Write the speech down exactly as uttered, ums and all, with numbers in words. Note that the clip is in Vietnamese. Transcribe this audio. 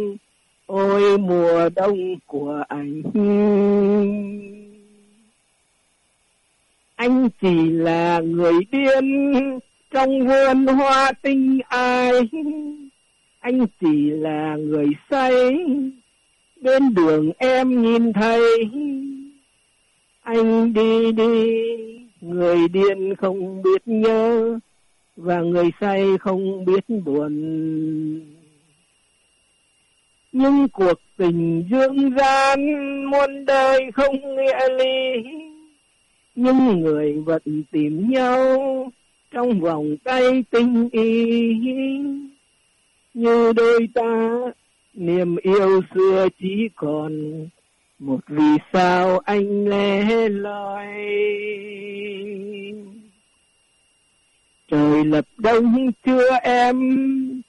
ôi mùa đông của anh. Anh chỉ là người điên trong vườn hoa tình ai, anh chỉ là người say bên đường em nhìn thấy. Anh đi đi, người điên không biết nhớ, và người say không biết buồn. Nhưng cuộc tình dương gian muôn đời không nghĩa lý, nhưng người vẫn tìm nhau trong vòng tay tình ý. Như đôi ta niềm yêu xưa chỉ còn một vì sao anh lẻ loi. Trời lập đông chưa em,